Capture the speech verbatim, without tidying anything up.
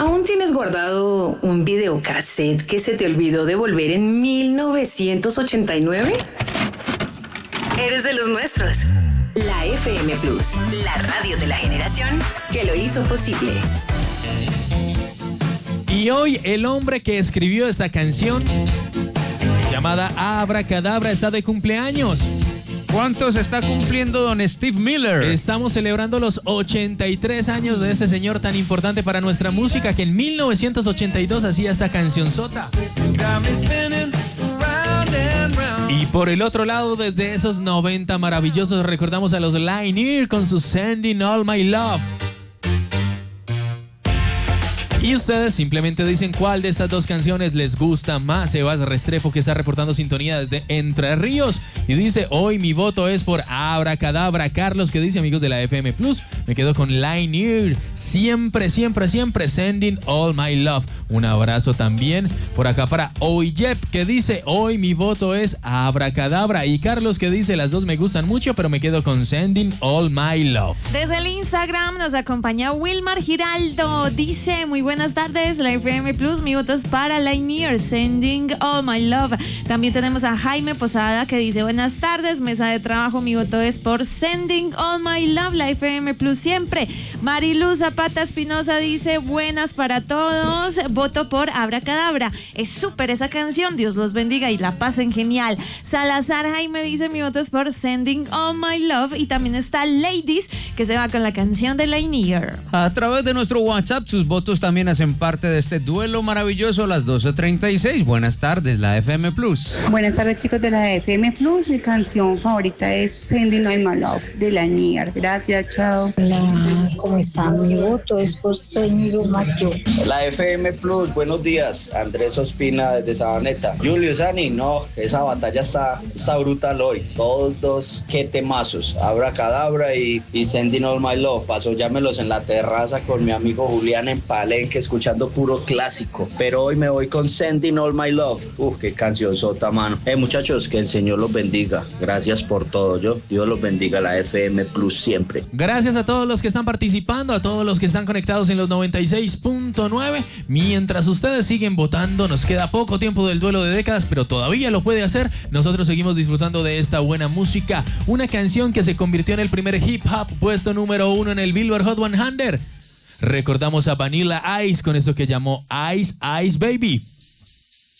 ¿Aún tienes guardado un videocassette que se te olvidó devolver en mil novecientos ochenta y nueve? Eres de los nuestros. La F M Plus, la radio de la generación que lo hizo posible. Y hoy el hombre que escribió esta canción llamada Abracadabra está de cumpleaños. ¿Cuántos está cumpliendo don Steve Miller? Estamos celebrando los ochenta y tres años de este señor tan importante para nuestra música, que en mil novecientos ochenta y dos hacía esta cancionzota. Y por el otro lado, desde esos noventa maravillosos, recordamos a los Lanier con su Sending All My Love. Y ustedes simplemente dicen cuál de estas dos canciones les gusta más. Sebas Restrepo, que está reportando sintonía desde Entre Ríos, y dice: hoy mi voto es por Abracadabra. Carlos, que dice: amigos de la F M Plus, me quedo con Lanier. Siempre, siempre, siempre Sending All My Love. Un abrazo también por acá para Oyep, que dice: hoy mi voto es Abracadabra. Y Carlos, que dice: las dos me gustan mucho, pero me quedo con Sending All My Love. Desde el Instagram nos acompaña Wilmar Giraldo. Dice: muy buenas tardes, la F M Plus, mi voto es para Lanier, Sending All My Love. También tenemos a Jaime Posada, que dice: buenas tardes, mesa de trabajo, mi voto es por Sending All My Love, la F M Plus siempre. Mariluz Zapata Espinosa dice: buenas para todos, voto por Abracadabra. Es súper esa canción, Dios los bendiga y la pasen genial. Salazar Jaime dice: mi voto es por Sending All My Love. Y también está Ladies, que se va con la canción de Lanier. A través de nuestro WhatsApp, sus votos también hacen parte de este duelo maravilloso a las doce treinta y seis. Buenas tardes, la F M Plus. Buenas tardes, chicos de la F M Plus. Mi canción favorita es Sending All My Love de Lanier. Gracias, chao. Hola, ¿cómo están? Mi voto es por Sending All My Love. La F M Plus, buenos días. Andrés Ospina desde Sabaneta. Julius Ani, no, esa batalla está, está brutal hoy. Todos dos, qué temazos. Abracadabra y, y Sending All My Love. Paso, llámelos en la terraza con mi amigo Julián en Palenque, escuchando puro clásico. Pero hoy me voy con Sending All My Love. Uf, qué canción sota, mano. Eh, muchachos, que el Señor los bendiga. Gracias por todo, yo. Dios los bendiga, la F M Plus siempre. Gracias a todos los que están participando, a todos los que están conectados en los noventa y seis punto nueve. Mientras ustedes siguen votando, nos queda poco tiempo del duelo de décadas, pero todavía lo puede hacer. Nosotros seguimos disfrutando de esta buena música. Una canción que se convirtió en el primer hip hop puesto número uno en el Billboard Hot cien. Recordamos a Vanilla Ice con eso que llamó Ice Ice Baby.